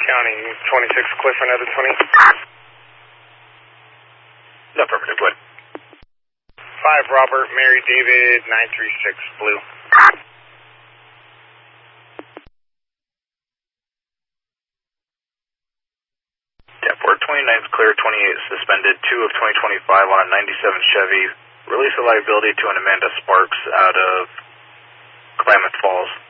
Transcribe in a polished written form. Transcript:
County, 26 Cliff, another 20. Affirmative, what? 5 Robert, Mary David, 936 Blue. Port 29th clear, 28 suspended, 2 of 2025 on a 97 Chevy. Release of liability to an Amanda Sparks out of Klamath Falls.